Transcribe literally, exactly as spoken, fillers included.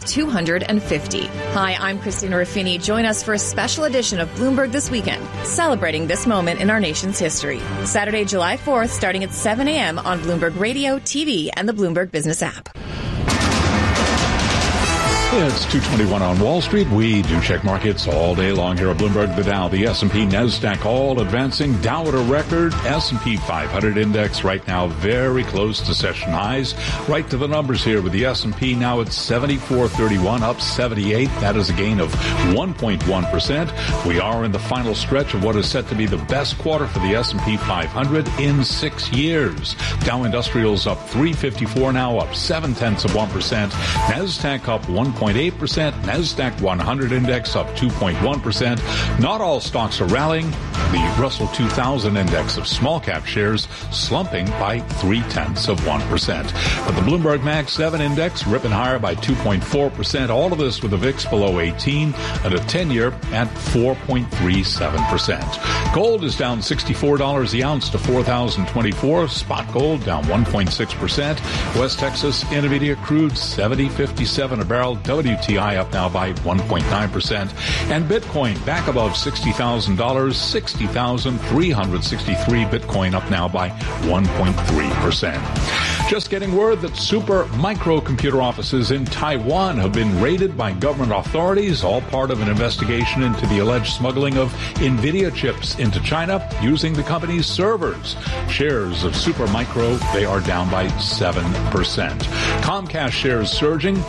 two hundred fifty. Hi, I'm Christina Ruffini. Join us for a special edition of Bloomberg This Weekend, celebrating this moment in our nation's history. Saturday, July fourth, starting at seven a.m. on Bloomberg Radio, T V, and the Bloomberg Business app. It's two twenty-one on Wall Street. We do check markets all day long here at Bloomberg. The Dow, the S and P, NASDAQ all advancing. Dow at a record. S and P five hundred index right now very close to session highs. Right to the numbers here with the S and P now at seventy-four thirty-one, up seventy-eight. That is a gain of one point one percent. We are in the final stretch of what is set to be the best quarter for the S and P five hundred in six years. Dow Industrials up three fifty-four now, up seven tenths of one percent. NASDAQ up one point eight percent. NASDAQ one hundred index up two point one percent. Not all stocks are rallying. The Russell two thousand index of small cap shares slumping by three tenths of one percent. But the Bloomberg Mag seven index ripping higher by two point four percent. All of this with the V I X below eighteen and a ten-year at four point three seven percent. Gold is down sixty-four dollars the ounce to four thousand twenty-four. Spot gold down one point six percent. West Texas Intermediate crude seventy fifty-seven a barrel. W T I up now by one point nine percent. And Bitcoin back above sixty thousand dollars, sixty thousand three hundred sixty-three. Bitcoin up now by one point three percent. Just getting word that super microcomputer offices in Taiwan have been raided by government authorities, all part of an investigation into the alleged smuggling of NVIDIA chips into China using the company's servers. Shares of Supermicro, they are down by seven percent. Comcast shares surging.